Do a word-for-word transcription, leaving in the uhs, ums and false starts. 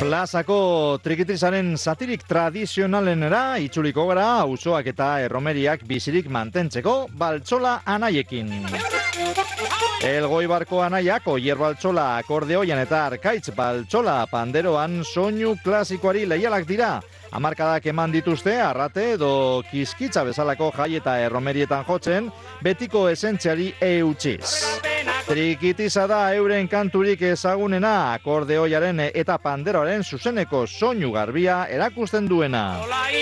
Plazako trikitizaren zatirik tradizionalenera itzuliko gara auzoak eta erromeriak bizirik mantentzeko baltzola anaiekin. Elgoibarko anaiak oier baltzola, akordeoian eta arkaitz baltzola panderoan soinu klasikoari leialak dira. Hamarkadak eman dituzte arrate edo kiskitza bezalako jai eta erromerietan jotzen, betiko esentziari eutsiz. Trikitiza da euren kanturik ezagunena, akordeoiaren eta panderoaren zuzeneko soinu garbia erakusten duena.